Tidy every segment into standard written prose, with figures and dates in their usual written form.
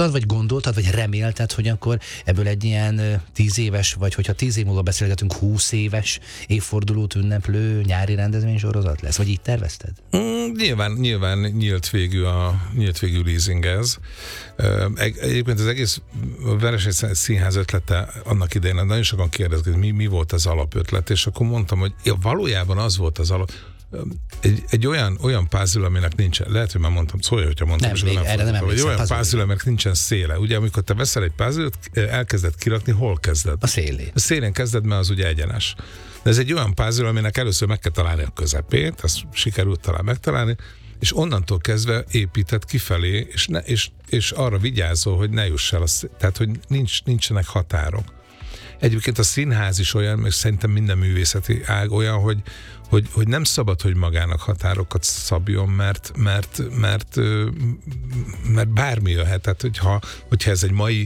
tudtad, vagy gondoltad, vagy remélted, hogy akkor ebből egy ilyen 10 éves, vagy hogyha 10 év múlva beszélgetünk, 20 éves évfordulót ünneplő nyári rendezvénysorozat lesz? Vagy így tervezted? Nyilván nyílt végű leasing ez. Egyébként az egész Vereshegy Színház ötlete annak idején, nagyon sokan kérdezték, hogy mi volt az alapötlet, és akkor mondtam, hogy valójában az volt az alap, egy olyan puzzle, aminek nincsen, lehet, hogy már mondtam, szólja, hogyha mondtam, egy olyan puzzle, aminek nincsen széle. Ugye, amikor te veszel egy puzzle-t, elkezded kirakni, hol kezded? A szélén. A szélén kezded, mert az ugye egyenes. De ez egy olyan puzzle, aminek először meg kell találni a közepét, ezt sikerült talán megtalálni, és onnantól kezdve építed kifelé, és arra vigyázol, hogy ne juss el, tehát, hogy nincsenek határok. Egyébként a színház is olyan, és szerintem minden művészeti ág olyan, hogy nem szabad, hogy magának határokat szabjon, mert bármi jöhet. Tehát, hogyha ez egy mai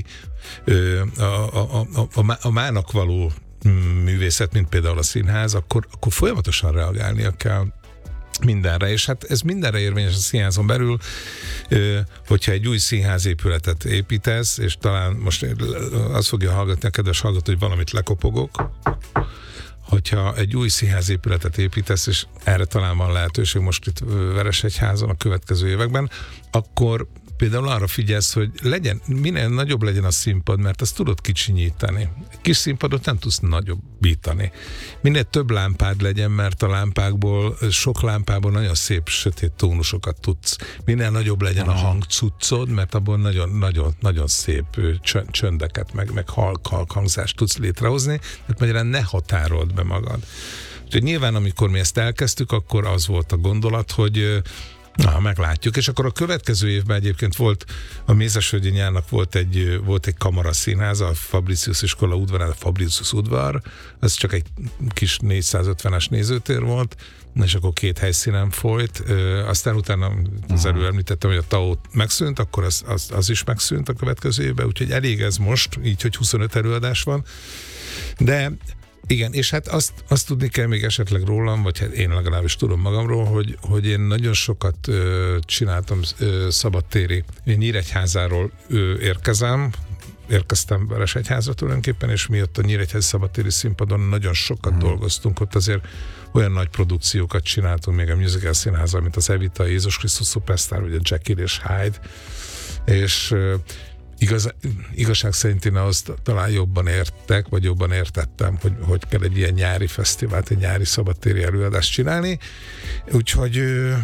a mának való művészet, mint például a színház, akkor folyamatosan reagálnia kell mindenre, és hát ez mindenre érvényes a színházon belül, hogyha egy új színházépületet építesz, és talán most azt fogja hallgatni a kedves hallgató, hogy valamit lekopogok, hogyha egy új színházépületet építesz, és erre talán van lehetőség most itt Vereshegyházon a következő években, akkor például arra figyelsz, hogy minél nagyobb legyen a színpad, mert azt tudod kicsinyíteni. Egy kis színpadot nem tudsz nagyobbítani. Minél több lámpád legyen, mert a lámpákból, sok lámpából nagyon szép sötét tónusokat tudsz. Minél nagyobb legyen a hangcuccod, mert abból nagyon szép csöndeket, meg halk hangzást tudsz létrehozni, tehát magyarán ne határold be magad. Úgyhogy nyilván, amikor mi ezt elkezdtük, akkor az volt a gondolat, hogy meglátjuk. És akkor a következő évben egyébként volt, a Mézesvölgyi nyárnak volt egy kamaraszínház, a Fabricius iskola udvarán, a Fabricius udvar, ez csak egy kis 450-es nézőtér volt, és akkor 2 helyszínen folyt, aztán utána az előbb említettem, hogy a TAO megszűnt, akkor az is megszűnt a következő évben, úgyhogy elég ez most, így, hogy 25 előadás van, de igen, és hát azt tudni kell még esetleg rólam, vagy hát én legalábbis tudom magamról, hogy én nagyon sokat csináltam szabadtéri. Én Nyíregyházáról érkeztem Vereshegyházra tulajdonképpen, és mi ott a Nyíregyházi szabadtéri színpadon nagyon sokat dolgoztunk, ott azért olyan nagy produkciókat csináltunk még a musical színházal, mint az Evita, Jézus Krisztus Superstar, vagy a Jekyll és Hyde, és igazság szerint én ahhoz talán jobban értek, vagy jobban értettem, hogy kell egy ilyen nyári fesztivált, egy nyári szabadtéri előadást csinálni. Úgyhogy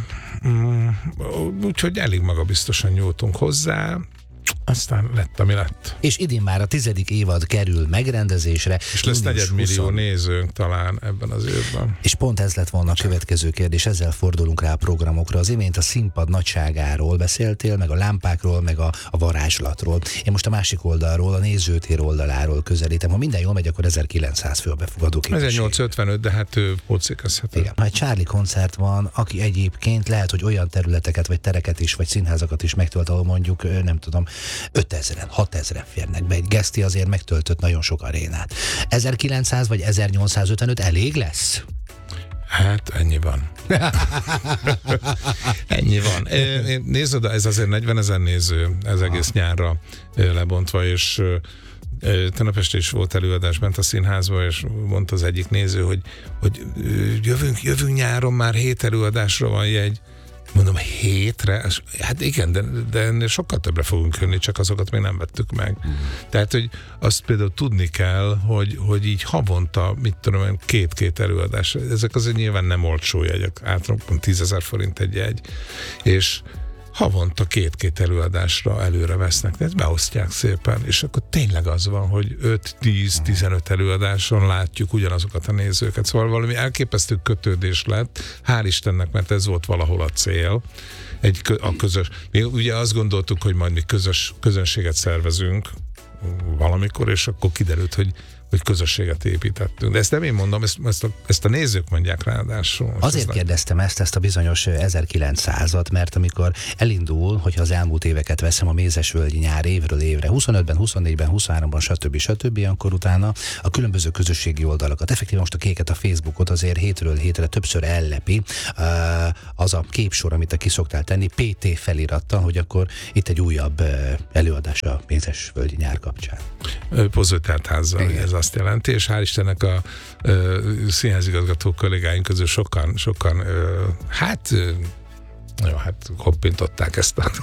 elég magabiztosan nyúltunk hozzá, aztán lett, ami lett. És idén már a 10. évad kerül megrendezésre. És lesz 4 millió nézőnk talán ebben az évben. És pont ez lett volna a következő kérdés, ezzel fordulunk rá a programokra. Az imént a színpad nagyságáról beszéltél, meg a lámpákról, meg a varázslatról. Én most a másik oldalról, a nézőtér oldaláról közelítem. Ha minden jól megy, akkor 1900 fő a befogadó képesség. 1855, de hát pótszékezhető. Igen. Ha egy Charlie koncert van, aki egyébként lehet, hogy olyan területeket, vagy tereket is, vagy színházakat is megtölt, ahol mondjuk, nem tudom, 5000-en, 6000-en férnek be. Egy Geszti azért megtöltött nagyon sok arénát. 1900 vagy 1855 elég lesz? Hát ennyi van. Ennyi van. Nézd oda, ez azért 40 000 néző, ez egész nyárra lebontva, és tegnap este is volt előadás bent a színházba, és mondta az egyik néző, hogy jövünk nyáron, már 7 előadásra van jegy. Mondom, 7-re? Hát igen, de ennél sokkal többre fogunk jönni, csak azokat még nem vettük meg. Tehát, hogy azt például tudni kell, hogy így havonta, mit tudom én, 2 előadás. Ezek azért nyilván nem olcsó jegyek, általában 10 000 forint egy jegy. És havonta 2 előadásra előre vesznek, de ezt beosztják szépen, és akkor tényleg az van, hogy 5-10-15 előadáson látjuk ugyanazokat a nézőket. Szóval valami elképesztő kötődés lett, hál' Istennek, mert ez volt valahol a cél. A közös. Mi ugye azt gondoltuk, hogy majd mi közönséget szervezünk valamikor, és akkor kiderült, hogy hogy közösséget építettünk. De ezt nem én mondom, ezt a nézők mondják ráadásul. Azért kérdeztem ezt a bizonyos 1900-at, mert amikor elindul, hogyha az elmúlt éveket veszem, a Mézesvölgyi nyár évről évre, 25-ben, 24-ben, 23-ban, stb., akkor utána a különböző közösségi oldalakat, effektíve most a Kéket, a Facebookot azért hétről hétre többször ellepi az a képsor, amit te ki szoktál tenni, PT felirattal, hogy akkor itt egy újabb előadás a Mézesvölgyi nyár kapcsán. Pozőteltházzal, ez azt jelenti, és hál' Istennek a színházigazgató kollégáink közül sokan hoppintották ezt a...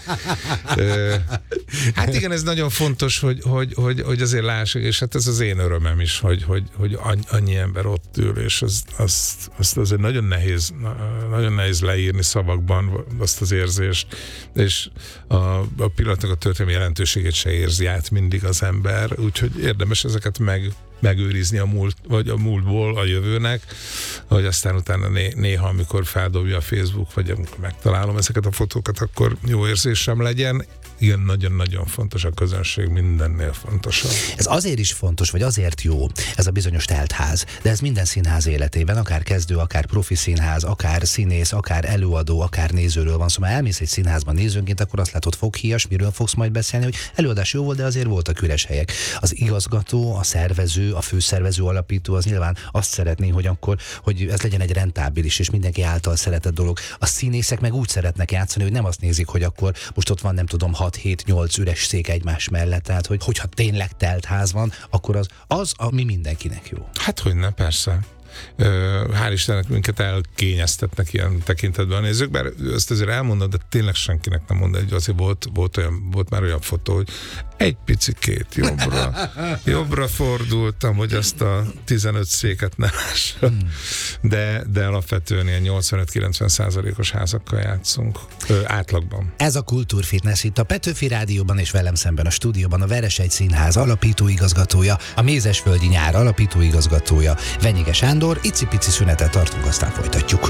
Hát igen, ez nagyon fontos, hogy azért lássuk, és hát ez az én örömem is, hogy annyi ember ott ül, és azt azért nagyon nehéz leírni szavakban azt az érzést, és a pillanatnak a történelmi jelentőségét se érzi át mindig az ember, úgyhogy érdemes ezeket megőrizni a múltból a jövőnek, hogy aztán utána néha, amikor feldobja a Facebook, vagy amikor megtalálom ezeket a fotókat, akkor jó érzésem legyen. Igen, nagyon-nagyon fontos a közönség, mindennél fontosabb. Ez azért is fontos, vagy azért jó, ez a bizonyos teltház, de ez minden színház életében, akár kezdő, akár profi színház, akár színész, akár előadó, akár nézőről van szó. Szóval elmész egy színházban nézőnként, akkor azt látod, foghíjas, miről fogsz majd beszélni, hogy előadás jó volt, de azért voltak üres helyek. Az igazgató, a szervező, a főszervező, alapító az nyilván azt szeretné, hogy ez legyen egy rentábilis és mindenki által szeretett dolog. A színészek meg úgy szeretnek játszani, hogy nem azt nézik, hogy akkor most ott van, nem tudom, 6-7-8 üres szék egymás mellett, tehát hogyha tényleg teltház van, akkor az ami mindenkinek jó. Hát hogyne, persze. Hál' Istennek minket elkényeztetnek ilyen tekintetben a nézők, bár ezt azért elmondom, de tényleg senkinek nem mondom, hogy azért volt már olyan fotó, hogy egy picikét jobbra fordultam, hogy azt a 15 széket ne lássam. De alapvetően ilyen 85-90%-os házakkal játszunk átlagban. Ez a Kultúrfitness itt a Petőfi Rádióban, és velem szemben a stúdióban a Veresegy Színház alapítóigazgatója, a Mézesvölgyi nyár alapítóigazgatója, Venyige Sándor. Icipici szünetet tartunk, aztán folytatjuk.